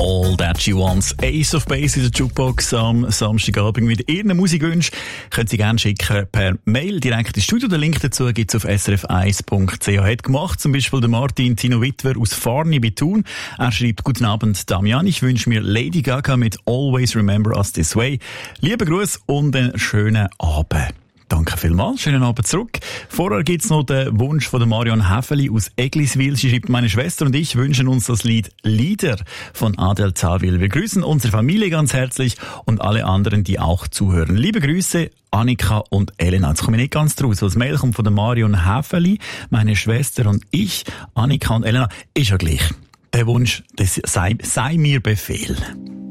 All That She Wants. Ace of Base in der Jukebox am Samstagabend mit Ihren Musikwünschen. Können Sie gerne schicken per Mail direkt ins Studio. Den Link dazu gibt es auf srf1.ch. Hat gemacht zum Beispiel der Martin Tino Wittwer aus Farni bei Thun. Er schreibt: Guten Abend, Damian. Ich wünsche mir Lady Gaga mit Always Remember Us This Way. Liebe Grüße und einen schönen Abend. Danke vielmals. Schönen Abend zurück. Vorher gibt's noch den Wunsch von der Marion Häfeli aus Egliswil. Sie schreibt: Meine Schwester und ich wünschen uns das Lied Lieder von Adel Zawil. Wir grüßen unsere Familie ganz herzlich und alle anderen, die auch zuhören. Liebe Grüße, Annika und Elena. Jetzt komme ich nicht ganz draus. Das Mail kommt von der Marion Häfeli. Meine Schwester und ich, Annika und Elena. Ist ja gleich. Der Wunsch, das sei mir Befehl.